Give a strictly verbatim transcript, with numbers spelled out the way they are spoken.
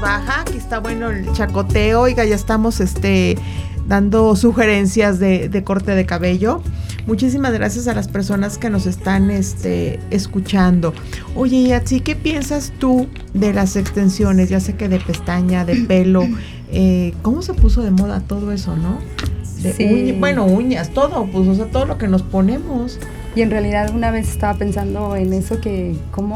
baja. Aquí está bueno el chacoteo. Oiga, ya estamos este, dando sugerencias de, de corte de cabello. Muchísimas gracias a las personas que nos están este, escuchando. Oye, Yatsi, ¿qué piensas tú de las extensiones? Ya sé que de pestaña, de pelo. Eh, ¿Cómo se puso de moda todo eso, no? De Sí. uña, bueno, uñas, todo, pues, o sea, todo lo que nos ponemos. Y en realidad una vez estaba pensando en eso, que cómo